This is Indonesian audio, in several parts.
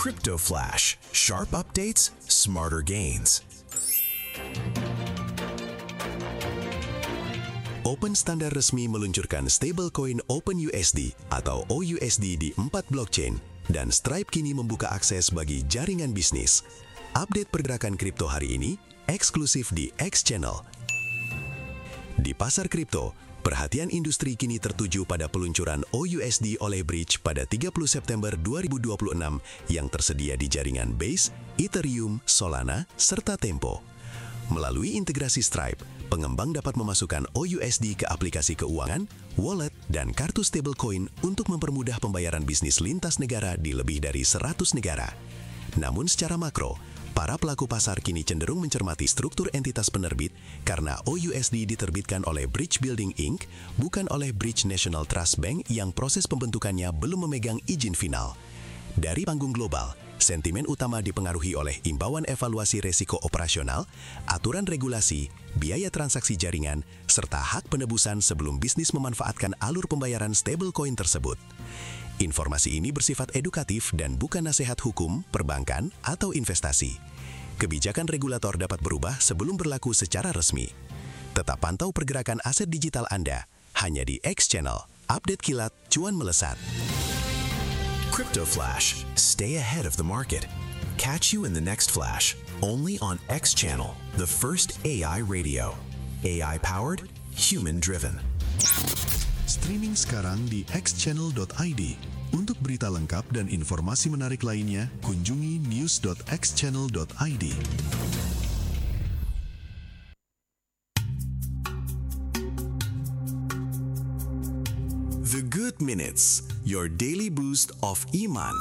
Crypto Flash, sharp updates, smarter gains. Open Standard resmi meluncurkan stablecoin OpenUSD atau OUSD di 4 blockchain, dan Stripe kini membuka akses bagi jaringan bisnis. Update pergerakan kripto hari ini eksklusif di X Channel. Di pasar kripto, perhatian industri kini tertuju pada peluncuran OUSD oleh Bridge pada 30 September 2026 yang tersedia di jaringan Base, Ethereum, Solana, serta Tempo. Melalui integrasi Stripe, pengembang dapat memasukkan OUSD ke aplikasi keuangan, wallet, dan kartu stablecoin untuk mempermudah pembayaran bisnis lintas negara di lebih dari 100 negara. Namun secara makro, para pelaku pasar kini cenderung mencermati struktur entitas penerbit karena OUSD diterbitkan oleh Bridge Building Inc., bukan oleh Bridge National Trust Bank yang proses pembentukannya belum memegang izin final. Dari panggung global, sentimen utama dipengaruhi oleh imbauan evaluasi resiko operasional, aturan regulasi, biaya transaksi jaringan, serta hak penebusan sebelum bisnis memanfaatkan alur pembayaran stablecoin tersebut. Informasi ini bersifat edukatif dan bukan nasihat hukum, perbankan, atau investasi. Kebijakan regulator dapat berubah sebelum berlaku secara resmi. Tetap pantau pergerakan aset digital Anda hanya di X Channel. Update kilat, cuan melesat. Crypto Flash. Stay ahead of the market. Catch you in the next flash. Only on X Channel, the first AI radio. AI-powered, human-driven. Streaming sekarang di xchannel.id. Untuk berita lengkap dan informasi menarik lainnya, kunjungi news.xchannel.id. The Good Minutes, your daily boost of iman.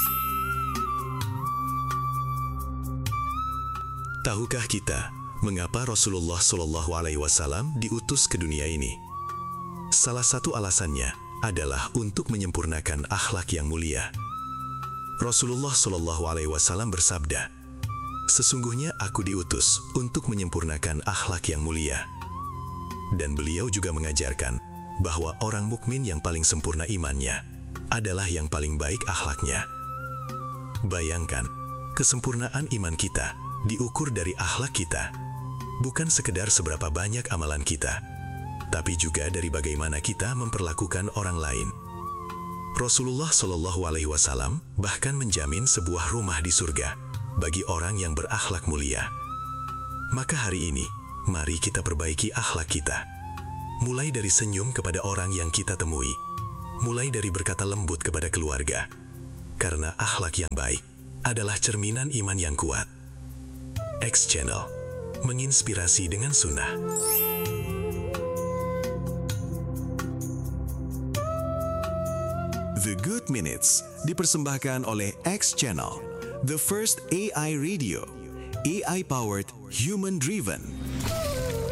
Tahukah kita mengapa Rasulullah SAW diutus ke dunia ini? Salah satu alasannya adalah untuk menyempurnakan akhlak yang mulia. Rasulullah SAW bersabda, "Sesungguhnya aku diutus untuk menyempurnakan akhlak yang mulia." Dan beliau juga mengajarkan bahwa orang mukmin yang paling sempurna imannya adalah yang paling baik akhlaknya. Bayangkan, kesempurnaan iman kita diukur dari akhlak kita, bukan sekedar seberapa banyak amalan kita, tapi juga dari bagaimana kita memperlakukan orang lain. Rasulullah SAW bahkan menjamin sebuah rumah di surga bagi orang yang berakhlak mulia. Maka hari ini, mari kita perbaiki akhlak kita. Mulai dari senyum kepada orang yang kita temui, mulai dari berkata lembut kepada keluarga, karena akhlak yang baik adalah cerminan iman yang kuat. X Channel, menginspirasi dengan sunnah. The Good Minutes dipersembahkan oleh X Channel, the first AI radio, AI-powered, human-driven.